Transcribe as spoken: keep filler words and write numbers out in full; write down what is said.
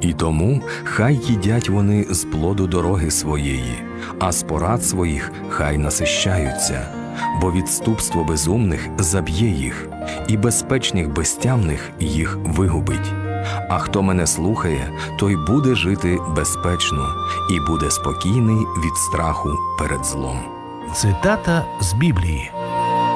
І тому хай їдять вони з плоду дороги своєї, а з порад своїх хай насищаються, бо відступство безумних заб'є їх, і безпечних безтямних їх вигубить. А хто мене слухає, той буде жити безпечно і буде спокійний від страху перед злом. Цитата з Біблії.